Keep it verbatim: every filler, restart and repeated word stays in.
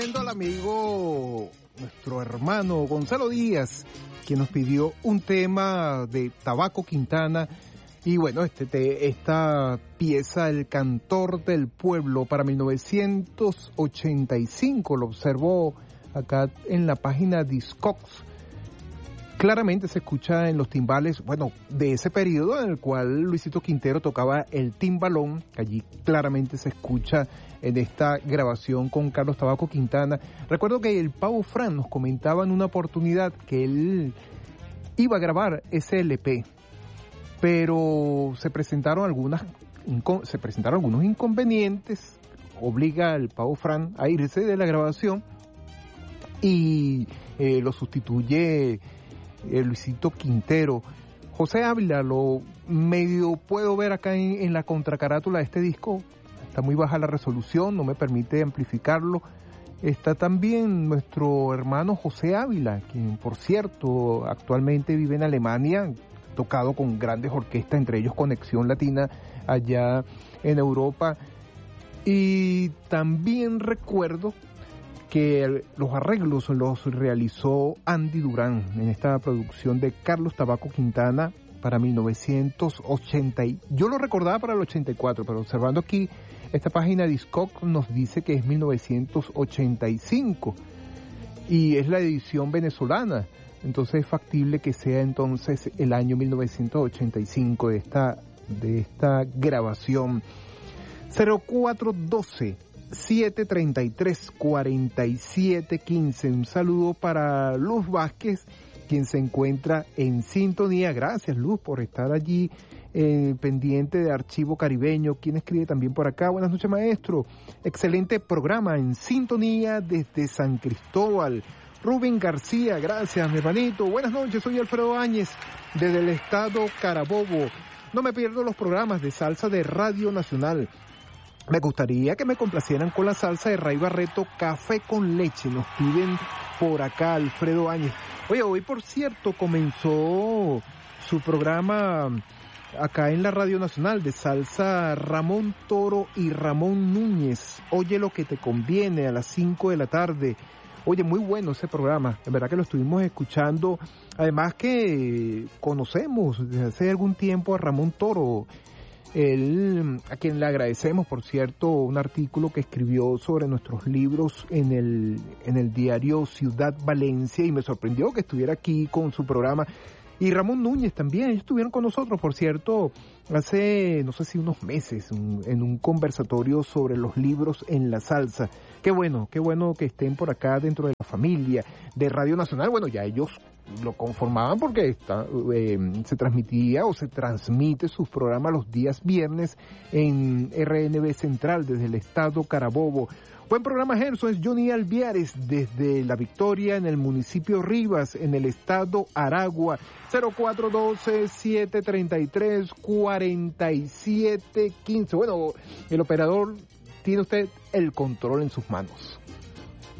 Al amigo, nuestro hermano Gonzalo Díaz, quien nos pidió un tema de Tabaco Quintana. Y bueno, este te, esta pieza, El Cantor del Pueblo, para mil novecientos ochenta y cinco, lo observó acá en la página Discogs. Claramente se escucha en los timbales, bueno, de ese periodo en el cual Luisito Quintero tocaba el timbalón, allí claramente se escucha en esta grabación con Carlos Tabaco Quintana. Recuerdo que el Pavo Fran nos comentaba en una oportunidad que él iba a grabar ese L P, pero se presentaron algunas, se presentaron algunos inconvenientes, obliga al Pavo Fran a irse de la grabación y eh, lo sustituye eh, Luisito Quintero. José Ávila, lo medio puedo ver acá en, en la contracarátula de este disco. Está muy baja la resolución, no me permite amplificarlo. Está también nuestro hermano José Ávila, quien por cierto actualmente vive en Alemania, tocado con grandes orquestas, entre ellos Conexión Latina allá en Europa. Y también recuerdo que los arreglos los realizó Andy Durán en esta producción de Carlos Tabaco Quintana para mil novecientos ochenta. Yo lo recordaba para el ochenta y cuatro, pero observando aquí esta página Discogs nos dice que es mil novecientos ochenta y cinco y es la edición venezolana, entonces es factible que sea entonces el año mil novecientos ochenta y cinco de esta, de esta grabación. cero cuatro doce, siete treinta y tres, cuarenta y siete quince. Un saludo para Luz Vázquez, quien se encuentra en sintonía. Gracias, Luz, por estar allí eh, pendiente de Archivo Caribeño. Quien escribe también por acá: buenas noches, maestro. Excelente programa, en sintonía desde San Cristóbal. Rubén García, gracias, mi hermanito. Buenas noches, soy Alfredo Áñez, desde el estado Carabobo. No me pierdo los programas de salsa de Radio Nacional. Me gustaría que me complacieran con la salsa de Ray Barreto, Café con Leche. Nos piden por acá Alfredo Áñez. Oye, hoy por cierto comenzó su programa acá en la Radio Nacional de salsa Ramón Toro y Ramón Núñez. Oye lo que te conviene, a las cinco de la tarde. Oye, muy bueno ese programa, en verdad que lo estuvimos escuchando. Además que conocemos desde hace algún tiempo a Ramón Toro, él, a quien le agradecemos, por cierto, un artículo que escribió sobre nuestros libros en el, en el diario Ciudad Valencia, y me sorprendió que estuviera aquí con su programa. Y Ramón Núñez también, ellos estuvieron con nosotros, por cierto, hace, no sé si unos meses, un, en un conversatorio sobre los libros en la salsa. Qué bueno, qué bueno que estén por acá dentro de la familia de Radio Nacional. Bueno, ya ellos lo conformaban porque está, eh, se transmitía o se transmite sus programas los días viernes en R N B Central desde el estado Carabobo. Buen programa, Gerson. Es Johnny Alviares desde La Victoria, en el municipio Rivas, en el estado Aragua. cero cuatro doce, siete treinta y tres, cuarenta y siete quince. Bueno, el operador, tiene usted el control en sus manos.